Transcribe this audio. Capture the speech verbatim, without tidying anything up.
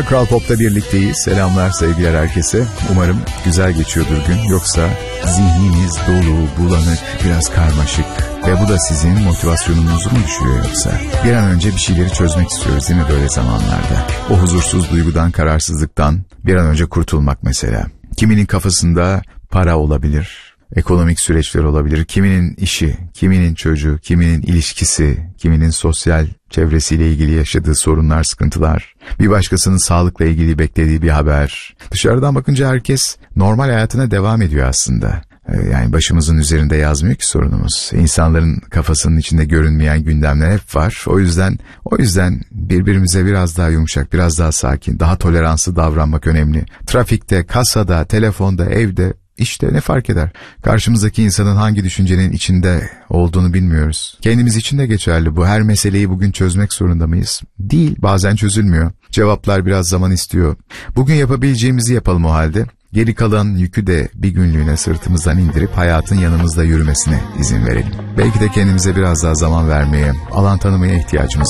Kral Pop'ta birlikteyiz. Selamlar, sevgiler herkese. Umarım güzel geçiyordur gün. Yoksa zihniniz dolu, bulanık, biraz karmaşık. Ve bu da sizin motivasyonunuzu mu düşürüyor yoksa? Bir an önce bir şeyleri çözmek istiyoruz değil mi böyle zamanlarda? O huzursuz duygudan, kararsızlıktan bir an önce kurtulmak mesela. Kiminin kafasında para olabilir, ekonomik süreçler olabilir, kiminin işi, kiminin çocuğu, kiminin ilişkisi, kiminin sosyal çevresiyle ilgili yaşadığı sorunlar, sıkıntılar, bir başkasının sağlıkla ilgili beklediği bir haber. Dışarıdan bakınca herkes normal hayatına devam ediyor aslında. Yani başımızın üzerinde yazmıyor ki sorunumuz. İnsanların kafasının içinde görünmeyen gündemler hep var. O yüzden o yüzden birbirimize biraz daha yumuşak, biraz daha sakin, daha toleranslı davranmak önemli. Trafikte, kasada, telefonda, evde, işte ne fark eder? Karşımızdaki insanın hangi düşüncenin içinde olduğunu bilmiyoruz. Kendimiz için de geçerli bu. Her meseleyi bugün çözmek zorunda mıyız? Değil, bazen çözülmüyor. Cevaplar biraz zaman istiyor. Bugün yapabileceğimizi yapalım o halde. Geri kalan yükü de bir günlüğüne sırtımızdan indirip hayatın yanımızda yürümesine izin verelim. Belki de kendimize biraz daha zaman vermeye, alan tanımaya ihtiyacımız var.